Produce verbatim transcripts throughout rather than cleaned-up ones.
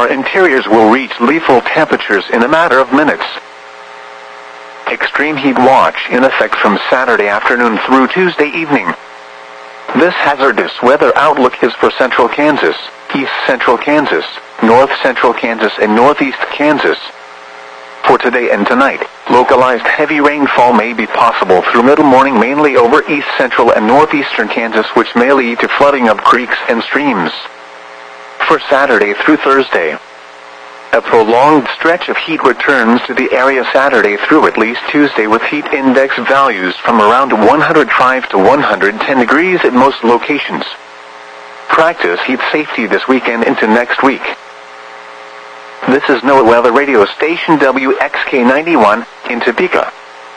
car interiors will reach lethal temperatures in a matter of minutes. Extreme heat watch in effect from Saturday afternoon through Tuesday evening. This hazardous weather outlook is for central Kansas, east central Kansas, north central Kansas and northeast Kansas. For today and tonight, localized heavy rainfall may be possible through middle morning mainly over east central and northeastern Kansas, which may lead to flooding of creeks and streams. For Saturday through Thursday, a prolonged stretch of heat returns to the area Saturday through at least Tuesday, with heat index values from around one hundred five to one hundred ten degrees at most locations. Practice heat safety this weekend into next week. This is NOAA Weather Radio Station W X K ninety-one in Topeka.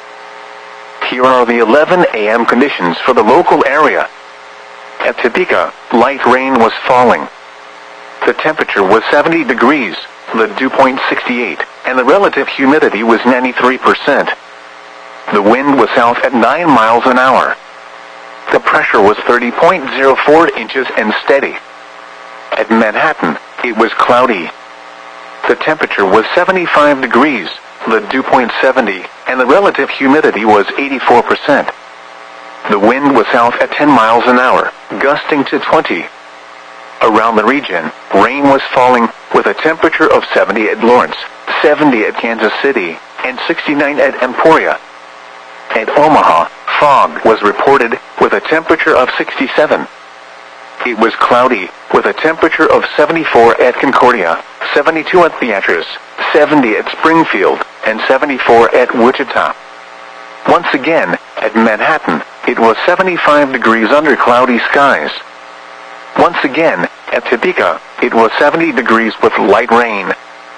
Here are the eleven a m conditions for the local area. At Topeka, light rain was falling. The temperature was seventy degrees, the dew point sixty-eight, and the relative humidity was ninety-three percent. The wind was south at nine miles an hour. The pressure was thirty point zero four inches and steady. At Manhattan, it was cloudy. The temperature was seventy-five degrees, the dew point seventy, and the relative humidity was eighty-four percent. The wind was south at ten miles an hour, gusting to twenty. Around the region, rain was falling, with a temperature of seventy at Lawrence, seventy at Kansas City, and sixty-nine at Emporia. At Omaha, fog was reported, with a temperature of sixty-seven. It was cloudy, with a temperature of seventy-four at Concordia, seventy-two at Beatrice, seventy at Springfield, and seventy-four at Wichita. Once again, at Manhattan, it was seventy-five degrees under cloudy skies. Once again, at Topeka, it was seventy degrees with light rain.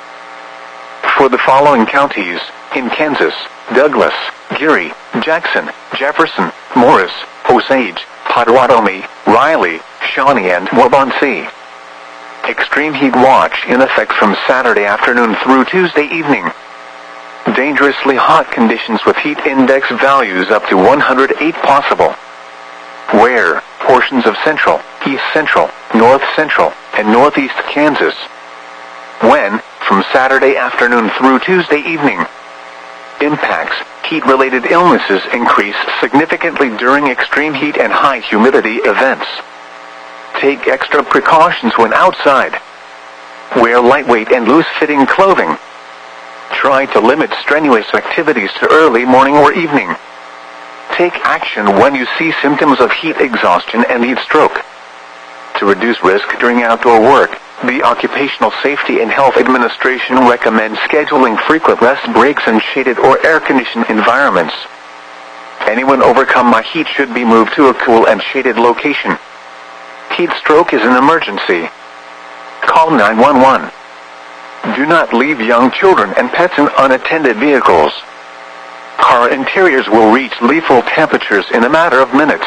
For the following counties, in Kansas: Douglas, Geary, Jackson, Jefferson, Morris, Osage, Potawatomi, Riley, Shawnee, and Waubonsee. Extreme heat watch in effect from Saturday afternoon through Tuesday evening. Dangerously hot conditions with heat index values up to one hundred eight possible. Where portions of central, east central, north central, and northeast Kansas. When, from Saturday afternoon through Tuesday evening. Impacts: heat-related illnesses increase significantly during extreme heat and high humidity events. Take extra precautions when outside. Wear lightweight and loose-fitting clothing. Try to limit strenuous activities to early morning or evening. Take action when you see symptoms of heat exhaustion and heat stroke. To reduce risk during outdoor work, the Occupational Safety and Health Administration recommends scheduling frequent rest breaks in shaded or air-conditioned environments. Anyone overcome by heat should be moved to a cool and shaded location. Heat stroke is an emergency. Call nine one one. Do not leave young children and pets in unattended vehicles. Car interiors will reach lethal temperatures in a matter of minutes.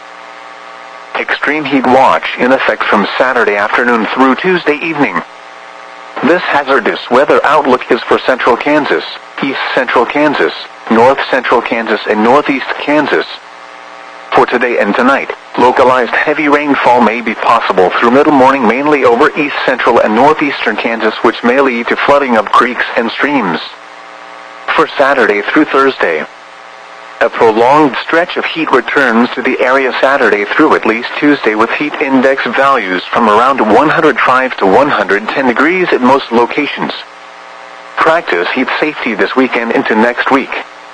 Extreme heat watch in effect from Saturday afternoon through Tuesday evening. This hazardous weather outlook is for central Kansas, east central Kansas, north central Kansas, and northeast Kansas. For today and tonight, localized heavy rainfall may be possible through middle morning mainly over east central and northeastern Kansas, which may lead to flooding of creeks and streams. For Saturday through Thursday, a prolonged stretch of heat returns to the area Saturday through at least Tuesday, with heat index values from around one hundred five to one hundred ten degrees at most locations. Practice heat safety this weekend into next week.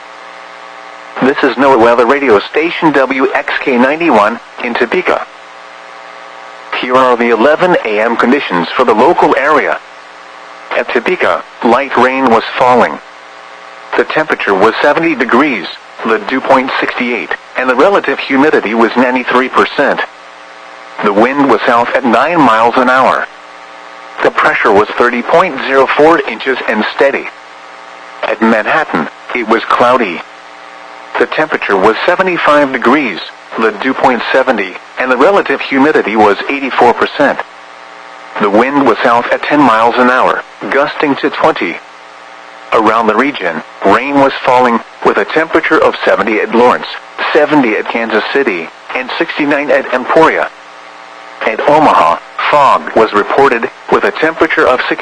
This is NOAA Weather Radio Station W X K ninety-one in Topeka. Here are the eleven a m conditions for the local area. At Topeka, light rain was falling. The temperature was seventy degrees, the dew point sixty-eight, and the relative humidity was ninety-three percent. The wind was south at nine miles an hour. The pressure was thirty point zero four inches and steady. At Manhattan, it was cloudy. The temperature was seventy-five degrees, the dew point seventy, and the relative humidity was eighty-four percent. The wind was south at ten miles an hour, gusting to twenty. Around the region, rain was falling, with a temperature of seventy at Lawrence, seventy at Kansas City, and sixty-nine at Emporia. At Omaha, fog was reported, with a temperature of sixty.